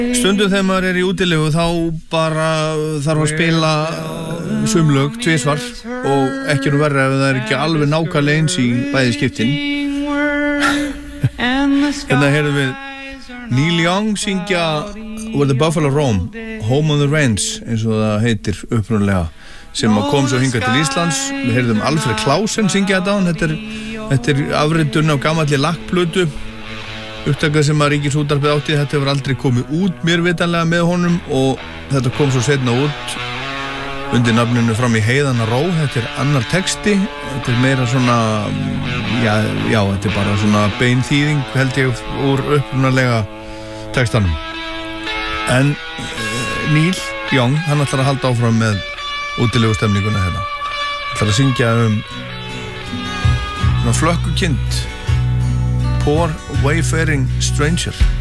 Stundum þegar maður í útilegu þá bara þarf að spila sumlög tvisvar og ekki verra ef það ekki alveg nákvæmlega eins í bæði skiptin. Hérna heyrðum við Neil Young syngja Where the Buffalo Roam, Home on the Range eins og það heitir upprunalega, sem kom svo hingað til Íslands. Við heyrðum Alfred Klausen syngja þetta. Þetta afritun af gamalli lakkplötu, upptakað sem að Ríkisútvarpið átti. Þetta hefur aldrei komið út mér vitanlega með honum og þetta kom svo seinna út undir nafninu Fram í heiðana ró. Þetta annar texti, þetta meira svona já, þetta bara svona beinþýðing held ég úr upprunalega textanum. En Neil Young, hann ætlar að halda áfram með útilegu stemninguna hérna. Ætlar að syngja flökkukind, Poor Wayfaring Stranger.